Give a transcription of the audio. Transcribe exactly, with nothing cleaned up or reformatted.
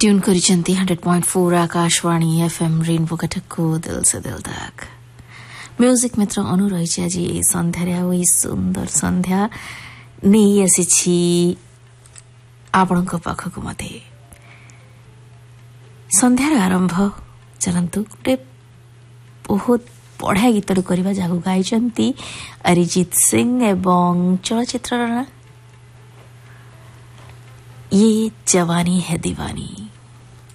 Tune करिसेंती hundred point four Akashvani FM rainbow कटकको दिल से दिल तक म्यूजिक मित्र अनु रही आज संध्यारे आ सुंदर संध्या नहीं आसी आपण पाखक मते संध्यार आरंभ चलतु गोटे बहुत बढ़िया गीत करवा जहाँ गाई अरिजीत सिंह एवं चलचित्र ये जवानी है दीवानी।